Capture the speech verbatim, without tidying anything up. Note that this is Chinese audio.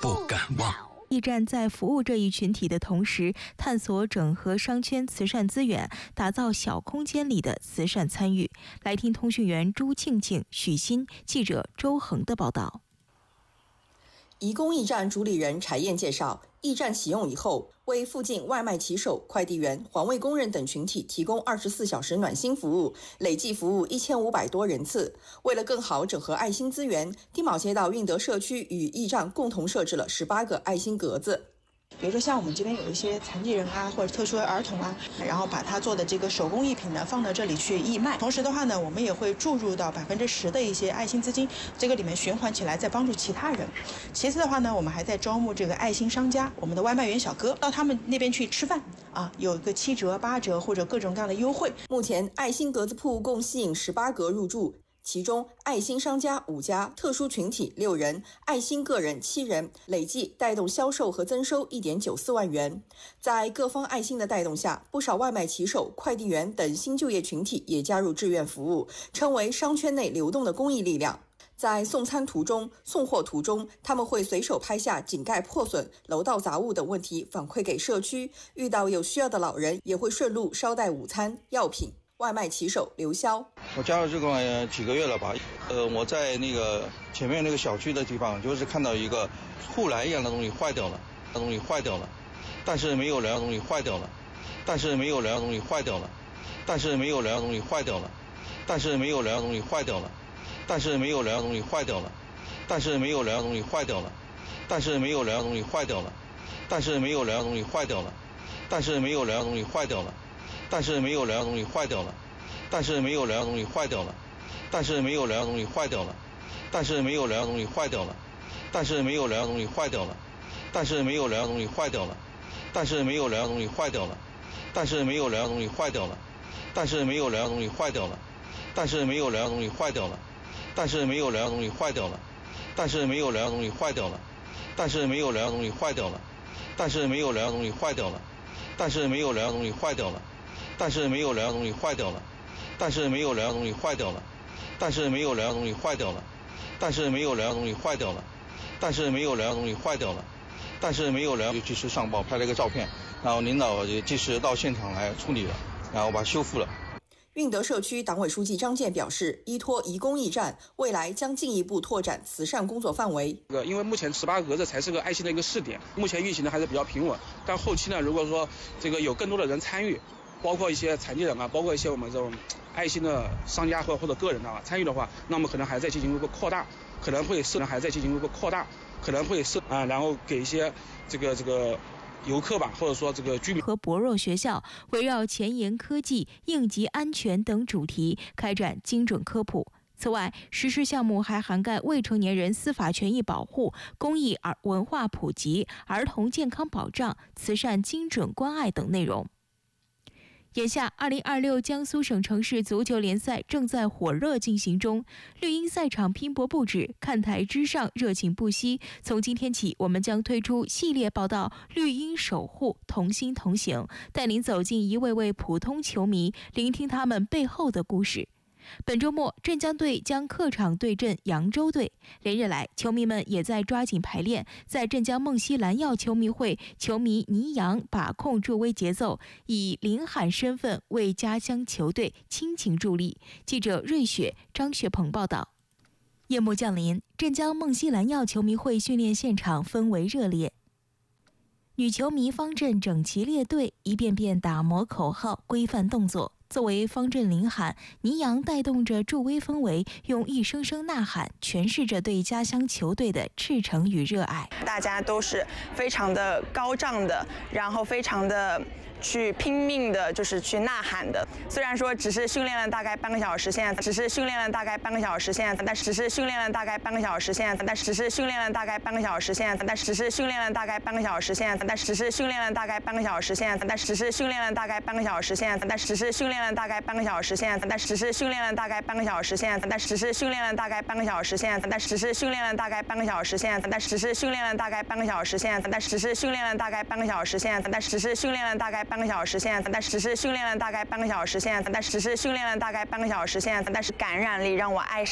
不敢忘。 驿站在服务这一群体的同时，探索整合商圈慈善资源，打造小空间里的慈善参与。来听通讯员朱庆庆、许昕，记者周恒的报道。 移工驿站主理人柴燕介绍，驿站启用以后，为附近外卖骑手、快递员、环卫工人等群体提供二十四小时暖心服务，累计服务一千五百多人次。为了更好整合爱心资源，地卯街道运德社区与驿站共同设置了十八个爱心格子。 比如说像我们这边有一些残疾人啊，或者特殊儿童啊，然后把他做的这个手工艺品呢放到这里去义卖。同时的话呢，我们也会注入到百分之十的一些爱心资金，这个里面循环起来，再帮助其他人。其次的话呢，我们还在招募这个爱心商家，我们的外卖员小哥到他们那边去吃饭啊，有一个七折、八折或者各种各样的优惠。 目前爱心格子铺共吸引十八格入驻。其中爱心商家五家，特殊群体六人，爱心个人七人，累计带动销售和增收 一点九四万元。在各方爱心的带动下，不少外卖骑手、快递员等新就业群体也加入志愿服务，成为商圈内流动的公益力量。在送餐途中、送货途中，他们会随手拍下井盖破损、楼道杂物等问题反馈给社区，遇到有需要的老人也会顺路捎带午餐、药品。外卖骑手刘潇， 我加入这个、呃、几个月了吧，呃，我在那个前面那个小区的地方，就是看到一个护栏一样的东西坏掉了，东西坏掉了，但是没有人东西坏掉了，但是没有人东西坏掉了，但是没有人东西坏掉了，但是没有人东西坏掉了，但是没有人东西坏掉了，但是没有人东西坏掉了，但是没有人东西坏掉了，但是没有人东西坏掉了，但是没有人东西坏掉了。但是没有人东西坏掉了，但是没有人东西坏掉了，但是没有人东西坏掉了，但是没有人东西坏掉了，但是没有人东西坏掉了，但是没有人东西坏掉了，但是没有人东西坏掉了，但是没有人东西坏掉了，但是没有人东西坏掉了，但是没有人东西坏掉了，但是没有人东西坏掉了，但是没有人东西坏掉了，但是没有人东西坏掉了，但是没有人东西坏掉了，但是没有人东西坏掉了。但是没有人东西坏掉了，但是没有人东西坏掉了，但是没有人东西坏掉了，但是没有人东西坏掉了，但是没有人东西坏掉了，但是没有人及时上报拍了一个照片，然后领导也及时到现场来处理了，然后把它修复了。 运德社区党委书记张健表示，依托移工驿站，未来将进一步拓展慈善工作范围。 因为目前十八个格子才是个爱心的一个试点，目前运行的还是比较平稳。但后期呢，如果说这个有更多的人参与，包括一些残疾人啊，包括一些我们这种爱心的商家或或者个人啊参与的话，那么可能还在进行一个扩大，可能会是还在进行一个扩大，可能会是啊，然后给一些这个这个。游客吧，或者说这个居民和博若学校围绕前沿科技、应急安全等主题开展精准科普。此外，实施项目还涵盖未成年人司法权益保护、公益儿文化普及、儿童健康保障、慈善精准关爱等内容。眼下二零二六江苏省城市足球联赛正在火热进行中，绿茵赛场拼搏不止，看台之上热情不息。从今天起，我们将推出系列报道绿茵守护，同心同行，带您走进一位位普通球迷，聆听他们背后的故事。本周末，镇江队将客场对阵扬州队。连日来，球迷们也在抓紧排练，在镇江梦溪蓝耀球迷会，球迷倪阳把控助威节奏，以领喊身份为家乡球队倾情助力。记者瑞雪、张雪鹏报道。夜幕降临，镇江梦溪蓝耀球迷会训练现场氛围热烈。女球迷方阵整齐列队，一遍遍打磨口号，规范动作。作为方阵领喊，倪阳带动着助威氛围，用一声声呐喊诠释着对家乡球队的赤诚与热爱。 大家都是非常的高涨的，然后非常的去拼命的，就是去呐喊的。虽然说只是训练了大概半个小时，现在只是训练了大概半个小时，现在但只是训练了大概半个小时，现在但只是训练了大概半个小时，现在但只是训练了大概半个小时，现在但只是训练了大概半个小时，现在但只是训练了大概半个小时，现在但只是训练了大概半个小时，现在但只是训练了大概半个小时，现在但只是训练了大概半个小时，现在但只是训练了大概半个小时，现在但只是训练了大概半个小时，现在但只是训练了大概半个小时，现在但只是训练了大概半个小时。现在但只是训练了大概半个小时，现在但只是训练了大概半个小时，现在但是感染力让我爱上。